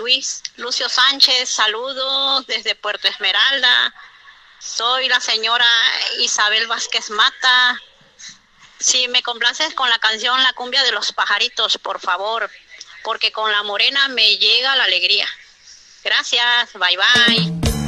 Lucio Sánchez, saludos desde Puerto Esmeralda. Soy la señora Isabel Vázquez Mata. Si me complaces con la canción La cumbia de los pajaritos, por favor, porque con la morena me llega la alegría. Gracias, bye bye.